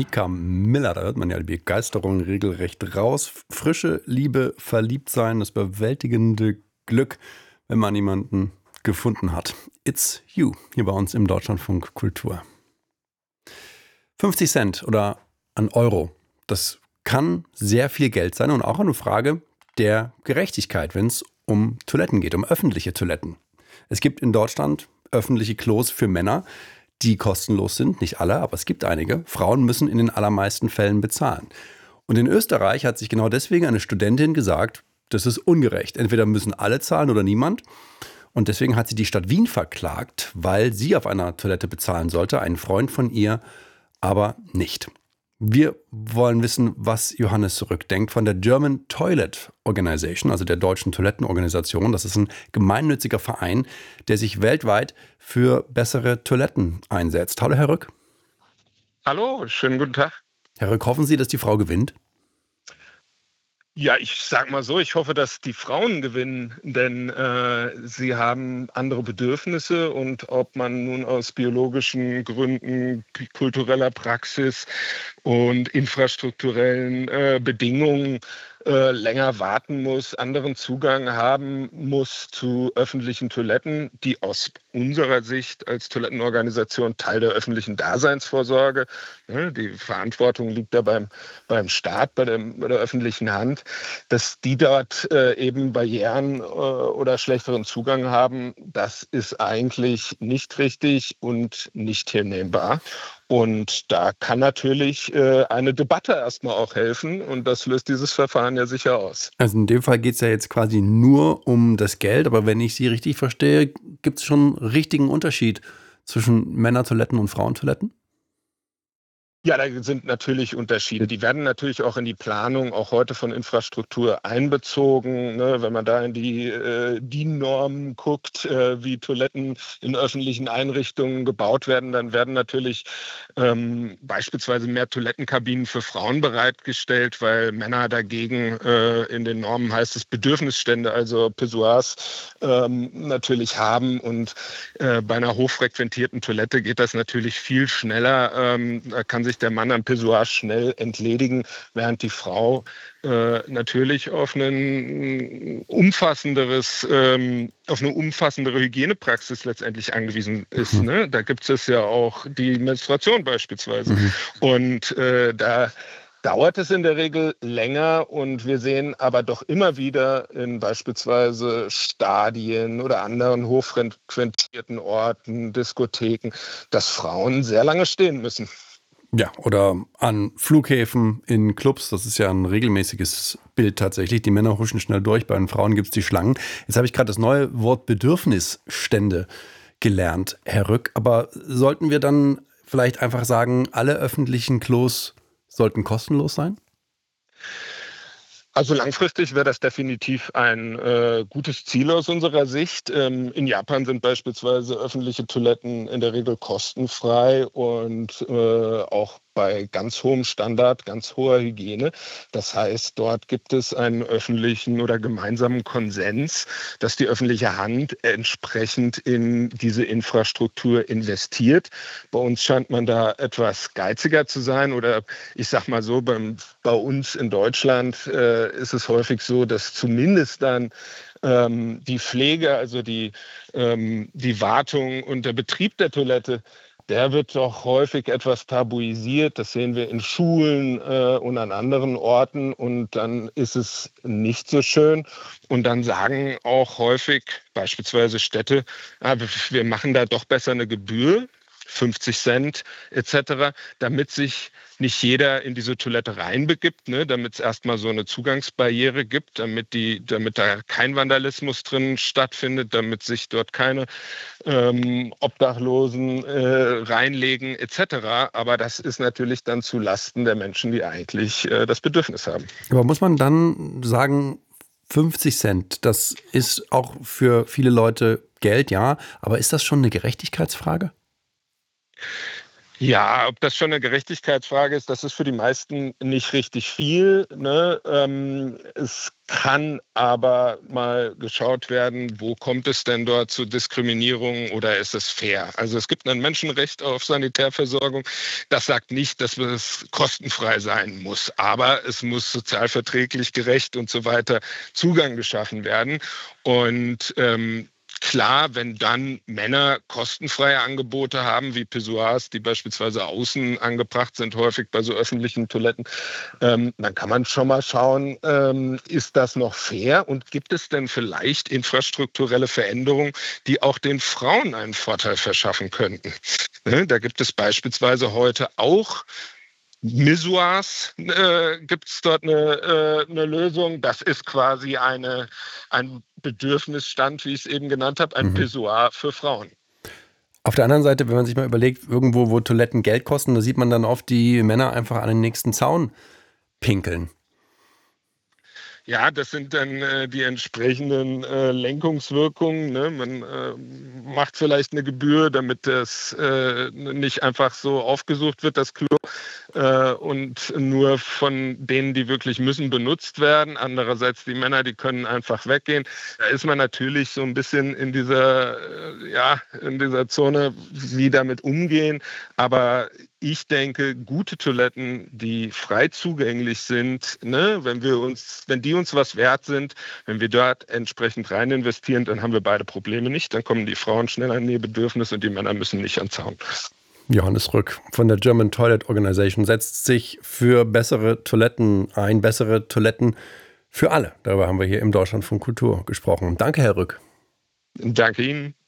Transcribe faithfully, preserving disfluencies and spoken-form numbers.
Mika Miller, da hört man ja die Begeisterung regelrecht raus. Frische Liebe, verliebt sein, das überwältigende Glück, wenn man jemanden gefunden hat. It's You, hier bei uns im Deutschlandfunk Kultur. fünfzig Cent oder ein Euro, das kann sehr viel Geld sein und auch eine Frage der Gerechtigkeit, wenn es um Toiletten geht, um öffentliche Toiletten. Es gibt in Deutschland öffentliche Klos für Männer, die kostenlos sind, nicht alle, aber es gibt einige. Frauen müssen in den allermeisten Fällen bezahlen. Und in Österreich hat sich genau deswegen eine Studentin gesagt, das ist ungerecht. Entweder müssen alle zahlen oder niemand. Und deswegen hat sie die Stadt Wien verklagt, weil sie auf einer Toilette bezahlen sollte, ein Freund von ihr aber nicht. Wir wollen wissen, was Johannes zurückdenkt von der German Toilet Organization, also der deutschen Toilettenorganisation. Das ist ein gemeinnütziger Verein, der sich weltweit für bessere Toiletten einsetzt. Hallo, Herr Rück. Hallo, schönen guten Tag. Herr Rück, hoffen Sie, dass die Frau gewinnt? Ja, ich sag mal so, ich hoffe, dass die Frauen gewinnen, denn äh, sie haben andere Bedürfnisse und ob man nun aus biologischen Gründen, kultureller Praxis und infrastrukturellen äh, Bedingungen äh, länger warten muss, anderen Zugang haben muss zu öffentlichen Toiletten, die aus unserer Sicht als Toilettenorganisation Teil der öffentlichen Daseinsvorsorge, ne, die Verantwortung liegt da beim, beim Staat, bei, dem, bei der öffentlichen Hand, dass die dort äh, eben Barrieren äh, oder schlechteren Zugang haben, das ist eigentlich nicht richtig und nicht hinnehmbar. Und da kann natürlich äh, eine Debatte erstmal auch helfen und das löst dieses Verfahren ja sicher aus. Also in dem Fall geht es ja jetzt quasi nur um das Geld, aber wenn ich Sie richtig verstehe, gibt es schon einen richtigen Unterschied zwischen Männertoiletten und Frauentoiletten? Ja, da sind natürlich Unterschiede. Die werden natürlich auch in die Planung, auch heute von Infrastruktur einbezogen. Ne? Wenn man da in die äh, D I N-Normen guckt, äh, wie Toiletten in öffentlichen Einrichtungen gebaut werden, dann werden natürlich ähm, beispielsweise mehr Toilettenkabinen für Frauen bereitgestellt, weil Männer dagegen äh, in den Normen heißt es Bedürfnisstände, also Pissoirs ähm, natürlich haben. Und äh, bei einer hochfrequentierten Toilette geht das natürlich viel schneller. Ähm, da kann sich der Mann am Pissoir schnell entledigen, während die Frau äh, natürlich auf ein umfassenderes, ähm, auf eine umfassendere Hygienepraxis letztendlich angewiesen ist. Mhm. Ne? Da gibt es ja auch die Menstruation beispielsweise. Mhm. Und äh, da dauert es in der Regel länger und wir sehen aber doch immer wieder in beispielsweise Stadien oder anderen hochfrequentierten Orten, Diskotheken, dass Frauen sehr lange stehen müssen. Ja, oder an Flughäfen, in Clubs, das ist ja ein regelmäßiges Bild tatsächlich. Die Männer huschen schnell durch, bei den Frauen gibt es die Schlangen. Jetzt habe ich gerade das neue Wort Bedürfnisstände gelernt, Herr Rück. Aber sollten wir dann vielleicht einfach sagen, alle öffentlichen Klos sollten kostenlos sein? Also langfristig wäre das definitiv ein äh, gutes Ziel aus unserer Sicht. Ähm, in Japan sind beispielsweise öffentliche Toiletten in der Regel kostenfrei und äh, auch bei ganz hohem Standard, ganz hoher Hygiene. Das heißt, dort gibt es einen öffentlichen oder gemeinsamen Konsens, dass die öffentliche Hand entsprechend in diese Infrastruktur investiert. Bei uns scheint man da etwas geiziger zu sein oder ich sag mal so, beim, bei uns in Deutschland äh, ist es häufig so, dass zumindest dann ähm, die Pflege, also die, ähm, die Wartung und der Betrieb der Toilette, der wird doch häufig etwas tabuisiert. Das sehen wir in Schulen äh, und an anderen Orten. Und dann ist es nicht so schön. Und dann sagen auch häufig beispielsweise Städte, ah, wir machen da doch besser eine Gebühr, fünfzig Cent et cetera, damit sich nicht jeder in diese Toilette reinbegibt, ne, damit es erstmal so eine Zugangsbarriere gibt, damit, die, damit da kein Vandalismus drin stattfindet, damit sich dort keine ähm, Obdachlosen äh, reinlegen et cetera. Aber das ist natürlich dann zu Lasten der Menschen, die eigentlich äh, das Bedürfnis haben. Aber muss man dann sagen, fünfzig Cent, das ist auch für viele Leute Geld, ja, aber ist das schon eine Gerechtigkeitsfrage? Ja, ob das schon eine Gerechtigkeitsfrage ist, das ist für die meisten nicht richtig viel. Ne? Ähm, es kann aber mal geschaut werden, wo kommt es denn dort zu Diskriminierung oder ist es fair? Also es gibt ein Menschenrecht auf Sanitärversorgung. Das sagt nicht, dass es kostenfrei sein muss, aber es muss sozialverträglich, gerecht und so weiter Zugang geschaffen werden. Und ähm, Klar, wenn dann Männer kostenfreie Angebote haben, wie Pissoirs, die beispielsweise außen angebracht sind, häufig bei so öffentlichen Toiletten, ähm, dann kann man schon mal schauen, ähm, ist das noch fair und gibt es denn vielleicht infrastrukturelle Veränderungen, die auch den Frauen einen Vorteil verschaffen könnten? Ne, da gibt es beispielsweise heute auch Missoirs, äh, gibt es dort eine, äh, eine Lösung. Das ist quasi eine, ein Bedürfnisstand, wie ich es eben genannt habe, ein Mhm. Pissoir für Frauen. Auf der anderen Seite, wenn man sich mal überlegt, irgendwo, wo Toiletten Geld kosten, da sieht man dann oft die Männer einfach an den nächsten Zaun pinkeln. Ja, das sind dann äh, die entsprechenden äh, Lenkungswirkungen. Ne? Man äh, macht vielleicht eine Gebühr, damit das äh, nicht einfach so aufgesucht wird, das Klo, äh, und nur von denen, die wirklich müssen, benutzt werden. Andererseits die Männer, die können einfach weggehen. Da ist man natürlich so ein bisschen in dieser, äh, ja, in dieser Zone, wie damit umgehen. Aber ich denke, gute Toiletten, die frei zugänglich sind, ne, wenn wir uns, wenn die uns was wert sind, wenn wir dort entsprechend rein investieren, dann haben wir beide Probleme nicht. Dann kommen die Frauen schneller an ihr Bedürfnis und die Männer müssen nicht an den Zaun. Johannes Rück von der German Toilet Organization setzt sich für bessere Toiletten ein, bessere Toiletten für alle. Darüber haben wir hier im Deutschlandfunk Kultur gesprochen. Danke, Herr Rück. Danke Ihnen.